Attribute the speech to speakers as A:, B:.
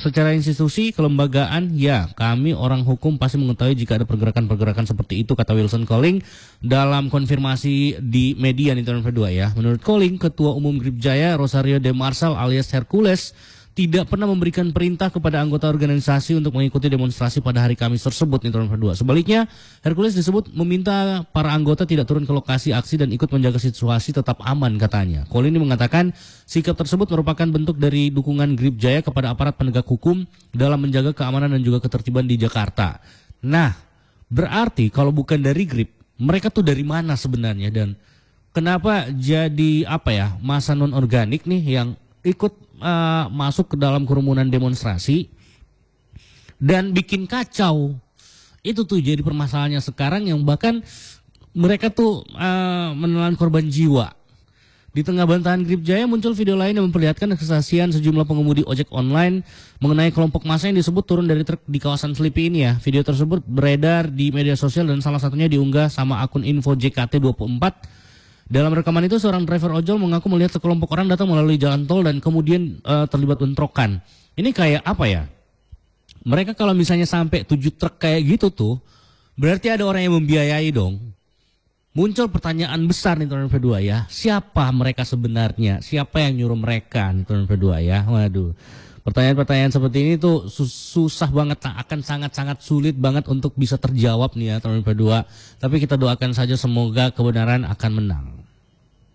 A: Secara institusi, kelembagaan, ya kami orang hukum pasti mengetahui jika ada pergerakan-pergerakan seperti itu, kata Wilson Colling dalam konfirmasi di media Nintendo 2 ya. Menurut Colling, Ketua Umum Grip Jaya Rosario De Marsal alias Hercules tidak pernah memberikan perintah kepada anggota organisasi untuk mengikuti demonstrasi pada hari Kamis tersebut Nintendo 2. Sebaliknya, Hercules disebut meminta para anggota tidak turun ke lokasi aksi dan ikut menjaga situasi tetap aman katanya. Colling mengatakan sikap tersebut merupakan bentuk dari dukungan Grip Jaya kepada aparat penegak hukum dalam menjaga keamanan dan juga ketertiban di Jakarta. Nah, berarti kalau bukan dari Grip, mereka tuh dari mana sebenarnya dan kenapa jadi masa non organik nih yang ikut masuk ke dalam kerumunan demonstrasi dan bikin kacau. Itu tuh jadi permasalahannya sekarang yang bahkan mereka tuh menelan korban jiwa. Di tengah bantahan Grip Jaya muncul video lain yang memperlihatkan kesaksian sejumlah pengemudi ojek online mengenai kelompok massa yang disebut turun dari truk di kawasan Selipi ini ya. Video tersebut beredar di media sosial dan salah satunya diunggah sama akun info JKT24. Dalam rekaman itu seorang driver ojol mengaku melihat sekelompok orang datang melalui jalan tol dan kemudian terlibat bentrokan. Ini kayak apa ya? Mereka kalau misalnya sampai 7 truk kayak gitu tuh, berarti ada orang yang membiayai dong. Muncul pertanyaan besar nih Nintendo 2 ya. Siapa mereka sebenarnya? Siapa yang nyuruh mereka Nintendo 2 ya? Waduh. Pertanyaan-pertanyaan seperti ini tuh susah banget, akan sangat-sangat sulit banget untuk bisa terjawab nih ya Nintendo 2. Tapi kita doakan saja semoga kebenaran akan menang.